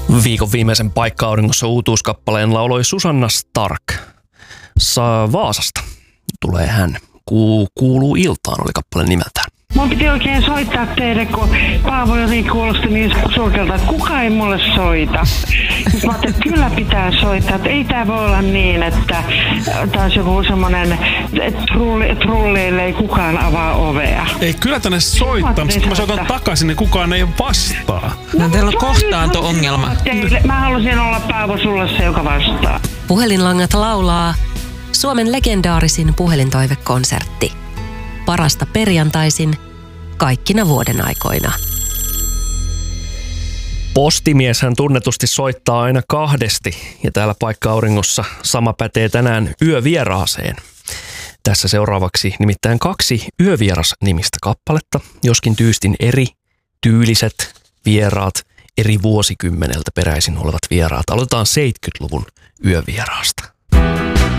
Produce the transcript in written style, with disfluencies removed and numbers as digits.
Viikon viimeisen Paikka-auringossa uutuuskappaleen lauloi Susanna Stark. Vaasasta tulee hän. Kuuluu iltaan oli kappaleen nimeltään. Mun piti oikein soittaa teille, kun Paavo jotenkin kuulosti niin surkealta, että kukaan ei mulle soita. Sitten mä ajattelin, että kyllä pitää soittaa, että ei tää voi olla niin, että taas joku semmonen, että trulleille ei kukaan avaa ovea. Ei, kyllä tänne soittaa, mutta kun mä soitan takaisin, niin kukaan ei vastaa. No teillä on kohtaanto-ongelma. Mä halusin olla Paavo sulle se, joka vastaa. Puhelinlangat laulaa Suomen legendaarisin puhelintoivekonsertti. Parasta perjantaisin kaikkina vuoden aikoina. Postimieshän tunnetusti soittaa aina kahdesti ja täällä Paikka-auringossa sama pätee tänään yövieraaseen. Tässä seuraavaksi nimittäin 2 yövieras-nimistä kappaletta, joskin tyystin eri tyyliset vieraat, eri vuosikymmeneltä peräisin olevat vieraat. Aloitetaan 70-luvun yövieraasta.